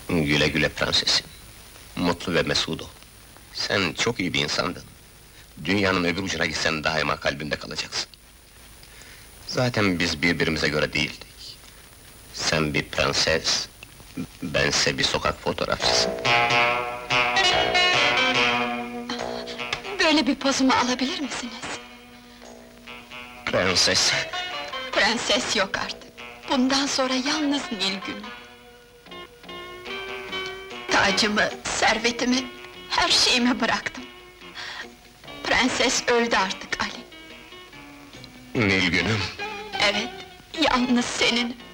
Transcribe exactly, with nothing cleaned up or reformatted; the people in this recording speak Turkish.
Güle güle prensesim. Mutlu ve mesut ol. Sen çok iyi bir insandın. Dünyanın öbür ucuna gitsen daima kalbimde kalacaksın. Zaten biz birbirimize göre değildik. Sen bir prenses, bense bir sokak fotoğrafçısı. Böyle bir pozumu alabilir misiniz? Prenses! Prenses yok artık. Bundan sonra yalnız Nilgün. Tacımı, servetimi, her şeyimi bıraktım. Prenses öldü artık Ali. Nilgün'üm! Evet, yalnız senin.